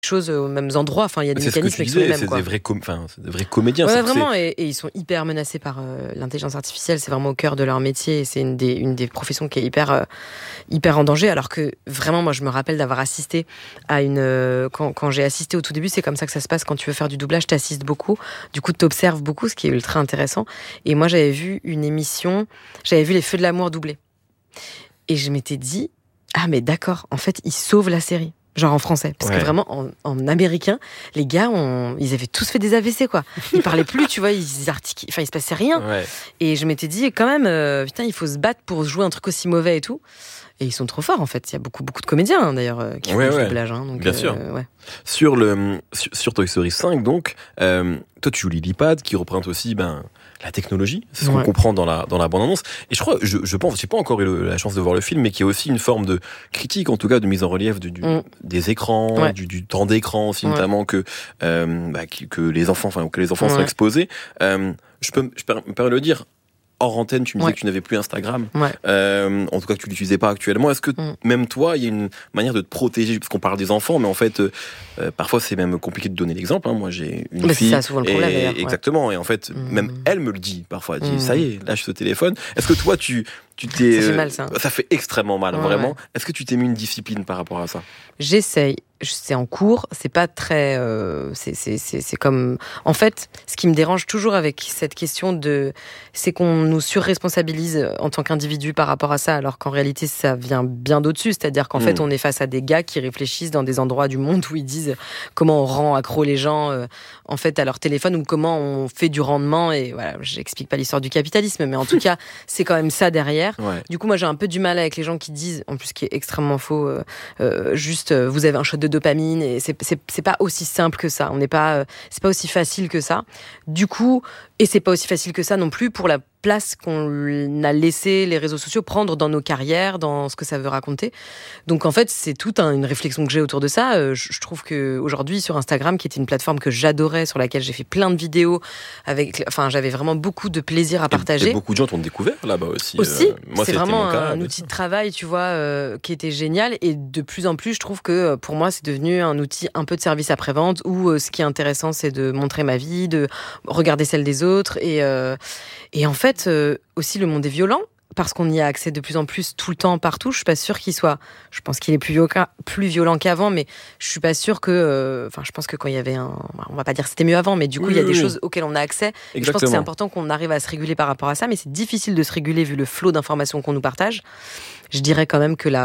choses aux mêmes endroits. Enfin, il y a des mécanismes qui sont les mêmes. C'est des vrais comédiens. Ouais, vraiment, et ils sont hyper menacés par l'intelligence artificielle. C'est vraiment au cœur de leur métier. Et c'est une des professions qui est hyper en danger. Alors que vraiment, moi, je me rappelle d'avoir assisté à quand j'ai assisté au tout début, c'est comme ça que ça se passe quand tu veux faire du doublage. T'assistes beaucoup, du coup, t'observes beaucoup, ce qui est ultra intéressant. Et moi, j'avais vu une émission, j'avais vu Les Feux de l'amour doublés. Et je m'étais dit, ah mais d'accord, en fait, ils sauvent la série. Genre en français. Parce que vraiment, en américain, les gars, ils avaient tous fait des AVC, quoi. Ils parlaient plus, tu vois, il se passait rien. Ouais. Et je m'étais dit, quand même, putain, il faut se battre pour jouer un truc aussi mauvais et tout. Et ils sont trop forts, en fait. Il y a beaucoup de comédiens, d'ailleurs, qui font du doublage. Donc, bien sûr. Sur Toy Story 5, donc, toi, tu joues Lilypad, qui représente aussi, la technologie. C'est ce qu'on comprend dans la bande-annonce. Et je crois, je pense, j'ai pas encore eu la chance de voir le film, mais qu'il y a aussi une forme de critique, en tout cas, de mise en relief des écrans, du temps d'écran aussi, notamment que les enfants sont exposés. Je me permets de le dire. Hors antenne, tu me disais que tu n'avais plus Instagram. En tout cas, que tu l'utilisais pas actuellement. Est-ce que même toi, il y a une manière de te protéger, parce qu'on parle des enfants, mais en fait, parfois c'est même compliqué de donner l'exemple. Moi, j'ai une fille. C'est ça, souvent le problème, d'ailleurs. Exactement. Et en fait, même elle me le dit parfois. Elle dit, ça y est, lâche ce téléphone. Est-ce que toi, tu t'es... Ça fait mal, ça. Ça fait extrêmement mal, vraiment. Est-ce que tu t'es mis une discipline par rapport à ça? J'essaye. C'est en cours, c'est pas très... c'est comme... En fait, ce qui me dérange toujours avec cette question c'est qu'on nous surresponsabilise en tant qu'individu par rapport à ça, alors qu'en réalité, ça vient bien d'au-dessus. C'est-à-dire qu'en fait, on est face à des gars qui réfléchissent dans des endroits du monde où ils disent comment on rend accro les gens en fait, à leur téléphone, ou comment on fait du rendement. Et voilà, j'explique pas l'histoire du capitalisme, mais en tout cas, c'est quand même ça derrière. Du coup, moi, j'ai un peu du mal avec les gens qui disent, en plus, ce qui est extrêmement faux, juste, vous avez un shot de dopamine, et c'est pas aussi simple que ça. C'est pas aussi facile que ça. Du coup, et c'est pas aussi facile que ça non plus pour la place qu'on a laissé les réseaux sociaux prendre dans nos carrières, dans ce que ça veut raconter. Donc en fait, c'est toute une réflexion que j'ai autour de ça. Je trouve que aujourd'hui sur Instagram, qui était une plateforme que j'adorais, sur laquelle j'ai fait plein de vidéos, j'avais vraiment beaucoup de plaisir à partager. Et beaucoup de gens t'ont découvert là-bas aussi. Moi, c'est vraiment un outil de travail, tu vois, qui était génial. Et de plus en plus, je trouve que pour moi, c'est devenu un outil un peu de service après-vente, où ce qui est intéressant, c'est de montrer ma vie, de regarder celle des autres. Et en fait, aussi, le monde est violent, parce qu'on y a accès de plus en plus tout le temps, partout. Je suis pas sûre qu'il soit... Je pense qu'il est plus violent qu'avant, mais je suis pas sûre que... je pense que quand il y avait on va pas dire que c'était mieux avant, mais du coup, il y a des choses auxques on a accès. Et je pense que c'est important qu'on arrive à se réguler par rapport à ça, mais c'est difficile de se réguler vu le flot d'informations qu'on nous partage. Je dirais quand même que la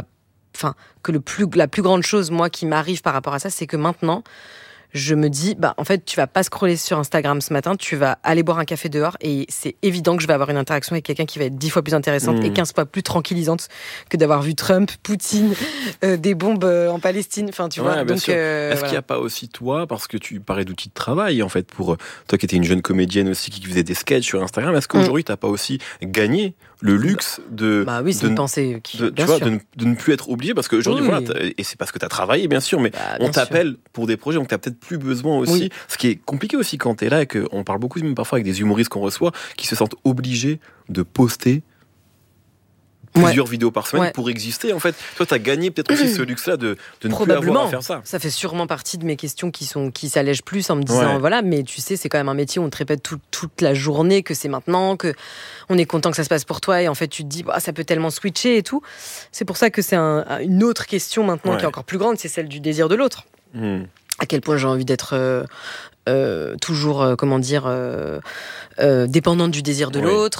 plus grande chose, moi, qui m'arrive par rapport à ça, c'est que maintenant... je me dis, en fait, tu vas pas scroller sur Instagram ce matin, tu vas aller boire un café dehors, et c'est évident que je vais avoir une interaction avec quelqu'un qui va être 10 fois plus intéressante et 15 fois plus tranquillisante que d'avoir vu Trump, Poutine, des bombes en Palestine, tu vois. Donc, est-ce qu'il n'y a pas aussi toi, parce que tu parlais d'outils de travail, en fait, pour toi qui étais une jeune comédienne aussi, qui faisait des sketchs sur Instagram, est-ce qu'aujourd'hui, t'as pas aussi gagné le luxe de... oui, c'est une pensée de ne plus être obligé, parce qu'aujourd'hui, et c'est parce que t'as travaillé, bien sûr, mais on t'appelle pour des projets, donc t'as peut-être plus besoin aussi. Ce qui est compliqué aussi quand t'es là, et qu'on parle beaucoup même parfois avec des humoristes qu'on reçoit, qui se sentent obligés de poster plusieurs vidéos par semaine pour exister. En fait, toi, t'as gagné peut-être aussi ce luxe-là de ne plus avoir à faire ça. Ça fait sûrement partie de mes questions qui s'allègent plus, en me disant, mais tu sais, c'est quand même un métier où on te répète toute la journée que c'est maintenant, que on est content que ça se passe pour toi, et en fait, tu te dis, ça peut tellement switcher et tout. C'est pour ça que c'est une autre question maintenant qui est encore plus grande, c'est celle du désir de l'autre. À quel point j'ai envie d'être toujours, dépendante du désir de l'autre.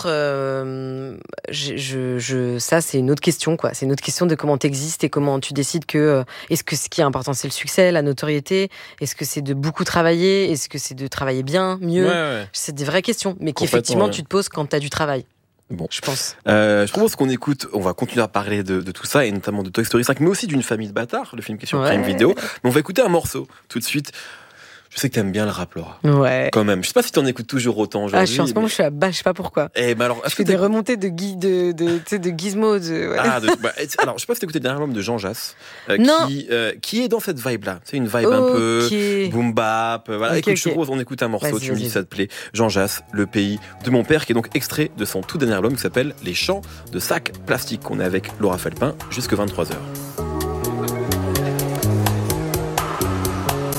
Ça, c'est une autre question, quoi. C'est une autre question de comment t'existes et comment tu décides que... est-ce que ce qui est important, c'est le succès, la notoriété? Est-ce que c'est de beaucoup travailler? Est-ce que c'est de travailler bien, mieux? C'est des vraies questions, mais qu'effectivement, tu te poses quand t'as du travail. Bon, je pense. Je propose qu'on écoute, on va continuer à parler de tout ça, et notamment de Toy Story 5, mais aussi d'une famille de bâtards, le film qui est sur Prime Video. Mais on va écouter un morceau tout de suite. Je sais que t'aimes bien le rap, Laura. Ouais. Quand même. Je sais pas si t'en écoutes toujours autant aujourd'hui. En ce moment, je suis à bas, je sais pas pourquoi. Alors, je fais des remontées de gizmo. Alors, je sais pas si t'as écouté le dernier album de Jean Jass, qui est dans cette vibe-là. C'est une vibe un peu boom bap. Voilà. Écoute, je suis rose, on écoute un morceau, tu me dis si ça te plaît. Jean Jass, Le pays de mon père, qui est donc extrait de son tout dernier album qui s'appelle Les chants de sac plastique. On est avec Laura Felpin jusque 23h.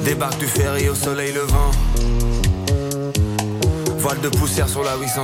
Débarque du ferry au soleil levant. Voile de poussière sur la 800.